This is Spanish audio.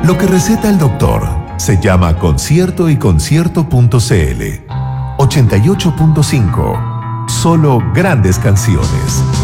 Lo que receta el doctor se llama Concierto y Concierto.cl. 88.5. Solo grandes canciones.